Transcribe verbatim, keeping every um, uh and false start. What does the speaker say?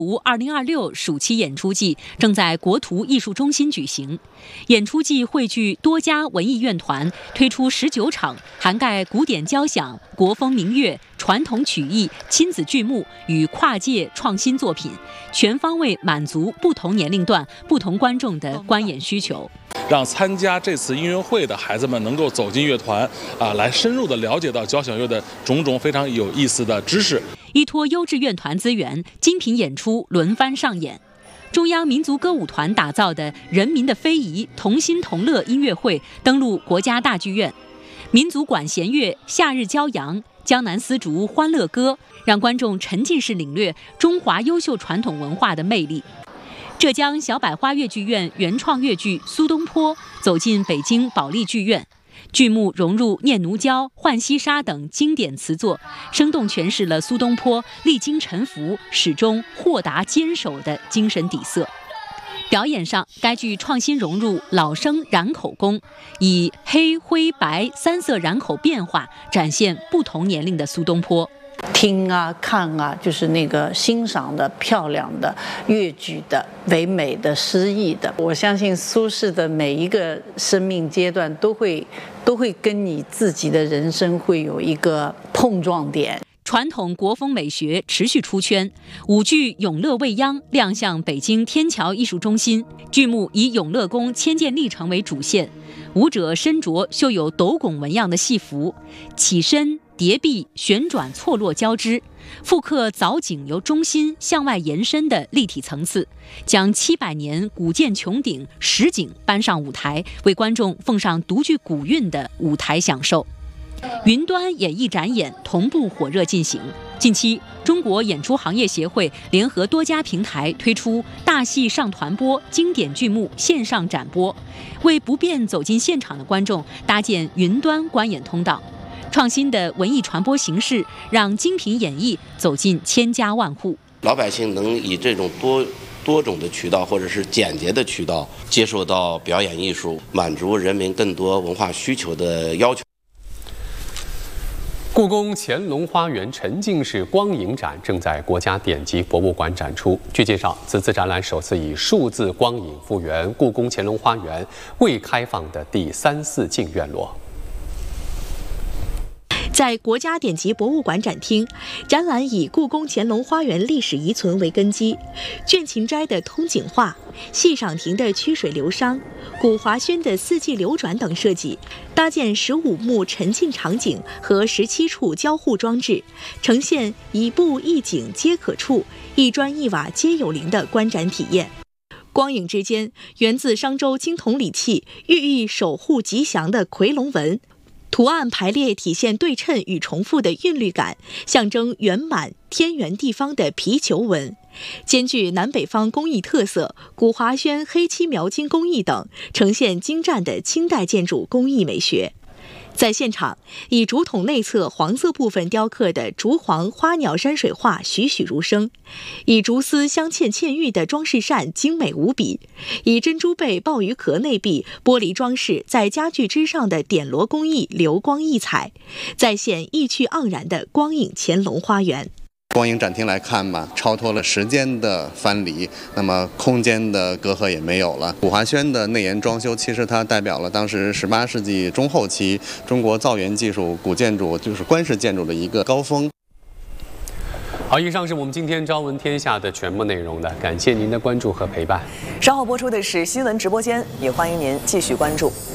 图二零二六暑期演出季正在国图艺术中心举行，演出季汇聚多家文艺院团，推出十九场，涵盖古典交响、国风民乐、传统曲艺、亲子剧目与跨界创新作品，全方位满足不同年龄段、不同观众的观演需求。 让参加这次音乐会的孩子们能够走进乐团啊，来深入的了解到交响乐的种种非常有意思的知识。 依托优质院团资源，精品演出轮番上演。中央民族歌舞团打造的《人民的非遗》同心同乐音乐会登陆国家大剧院，民族管弦乐《夏日骄阳》、江南丝竹《欢乐歌》，让观众沉浸式领略中华优秀传统文化的魅力。浙江小百花越剧院原创越剧《苏东坡》走进北京保利剧院，剧目融入《念奴娇》《浣溪沙》等经典词作，生动诠释了苏东坡历经沉浮、始终豁达坚守的精神底色。表演上，该剧创新融入老生染口功，以黑、灰、白三色染口变化，展现不同年龄的苏东坡。 听啊看啊，就是那个欣赏的漂亮的越剧的唯美的诗意的。我相信苏轼的每一个生命阶段都会都会跟你自己的人生会有一个碰撞点。 传统国风美学持续出圈，舞剧《永乐未央》亮相北京天桥艺术中心，剧目以永乐宫迁建历程为主线，舞者身着绣有斗拱纹样的戏服，起身叠臂旋转错落交织，复刻藻井由中心向外延伸的立体层次，将七百年古建穹顶实景搬上舞台，为观众奉上独具古韵的舞台享受。云端演艺展演同步火热进行。近期，中国演出行业协会联合多家平台推出大戏上团播、经典剧目线上展播，为不便走进现场的观众搭建云端观演通道。创新的文艺传播形式，让精品演绎走进千家万户。 老百姓能以这种多多种的渠道，或者是简洁的渠道，接受到表演艺术，满足人民更多文化需求的要求。 故宫乾隆花园沉浸式光影展正在国家典籍博物馆展出。据介绍，此次展览首次以数字光影复原故宫乾隆花园未开放的第三四进院落。 在国家典籍博物馆展厅，展览以故宫乾隆花园历史遗存为根基，倦勤斋的通景画、戏赏亭的曲水流觞、古华轩的四季流转等设计，搭建十五幕沉浸场景和十七处交互装置，呈现一步一景皆可触、一砖一瓦皆有灵的观展体验。光影之间，源自商周青铜礼器，寓意守护吉祥的夔龙纹。图案排列体现对称与重复的韵律感，象征圆满天圆地方的皮球纹，兼具南北方工艺特色，古华轩黑漆描金工艺等，呈现精湛的清代建筑工艺美学。在现场，以竹筒内侧黄色部分雕刻的竹黄花鸟山水画栩栩如生，以竹丝镶嵌嵌玉的装饰扇精美无比，以珍珠贝鲍鱼壳内壁玻璃装饰在家具之上的点螺工艺流光溢彩，再现意趣盎然的光影乾隆花园。 光影展厅来看嘛，超脱了时间的藩篱，那么空间的隔阂也没有了。古华轩的内檐装修，其实它代表了当时十八世纪中后期中国造园技术、古建筑就是官式建筑的一个高峰。 好，以上是我们今天朝闻天下的全部内容了，感谢您的关注和陪伴。 稍后播出的是新闻直播间，也欢迎您继续关注。